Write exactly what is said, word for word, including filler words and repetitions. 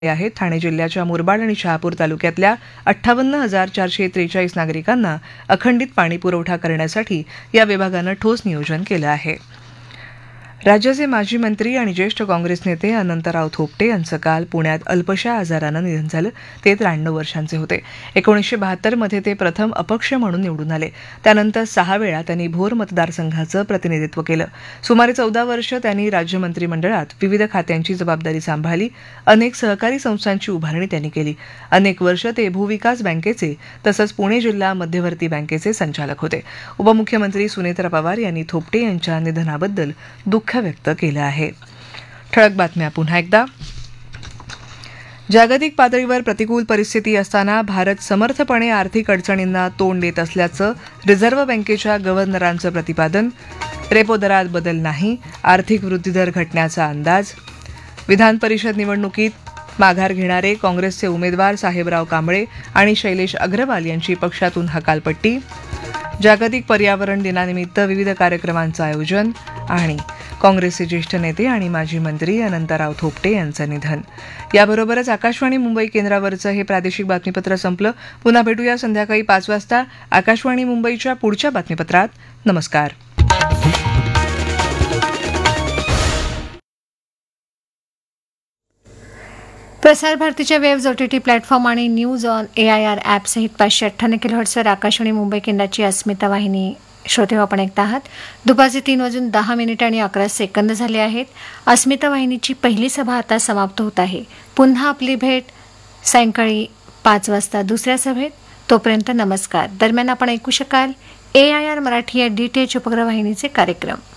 आहेत. ठाणे जिल्ह्याच्या मुरबाड आणि शहापूर तालुक्यातल्या अठ्ठावन्न हजार चारशे त्रेचाळीस नागरिकांना अखंडित पाणी पुरवठा करण्यासाठी या विभागानं ठोस नियोजन केलं आहे. राज्याचे माजी मंत्री आणि ज्येष्ठ काँग्रेस नेते अनंतराव थोपटे यांचं काल पुण्यात अल्पशा आजारानं निधन झालं. ते त्र्याण्णव वर्षांचे होते. एकोणीसशे बहात्तरमध्ये ते प्रथम अपक्ष म्हणून निवडून आले. त्यानंतर सहा वेळा त्यांनी भोर मतदारसंघाचं प्रतिनिधित्व केलं. सुमारे चौदा वर्ष त्यांनी राज्य मंत्रिमंडळात विविध खात्यांची जबाबदारी सांभाळली. अनेक सहकारी संस्थांची उभारणी त्यांनी केली. अनेक वर्ष ते भूविकास बँकेचे तसंच पुणे जिल्हा मध्यवर्ती बँकेचे संचालक होते. उपमुख्यमंत्री सुनेत्रा पवार यांनी थोपटे यांच्या निधनाबद्दल दुःख व्यक्त केलं आहे. ठळक बातम्या पुन्हा एकदा. जागतिक पातळीवर प्रतिकूल परिस्थिती असताना भारत समर्थपणे आर्थिक अडचणींना तोंड देत असल्याचं रिझर्व्ह बँकेच्या गव्हर्नरांचं प्रतिपादन. रेपो दरात बदल नाही, आर्थिक वृद्धिदर घटण्याचा अंदाज. विधान परिषद निवडणुकीत माघार घेणारे काँग्रेसचे उमेदवार साहेबराव कांबळे आणि शैलेश अग्रवाल यांची पक्षातून हकालपट्टी. जागतिक पर्यावरण दिनानिमित्त विविध कार्यक्रमांचं आयोजन. आणि काँग्रेसचे ज्येष्ठ नेते आणि माजी मंत्री अनंतराव थोपटे यांचं निधन. याबरोबरच आकाशवाणी मुंबई केंद्रावरचं हे प्रादेशिक बातमीपत्र संपलं. पुन्हा भेटूया संध्याकाळी पाच वाजता आकाशवाणी मुंबईच्या पुढच्या बातमीपत्रात. नमस्कार. प्रसार भारतीच्या वेव्ज ओटीटी प्लॅटफॉर्म आणि news on A I R app सहित पाचशे अठ्ठ्याण्णव किलोहर्ट्जवर आकाशवाणी मुंबई केंद्राची अस्मिता वाहिनी श्रोते आपण ऐकता आहात. दुपारचे तीन वाजून दहा मिनिट आणि अकरा सेकंद झाले आहेत. अस्मिता वाहिनीची पहिली सभा आता समाप्त होत आहे. पुन्हा आपली भेट सायंकाळी पाच वाजता दुसऱ्या सभेत. तोपर्यंत नमस्कार. दरम्यान आपण ऐकू शकाल ए आय आर मराठी या डी टी एच उपग्रह वाहिनीचे कार्यक्रम.